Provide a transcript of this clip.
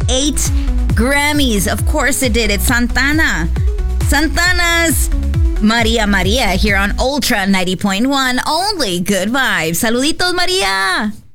8 Grammys. Of course it did. It's Santana's Maria Maria here on Ultra 90.1. Only good vibes. Saluditos, Maria.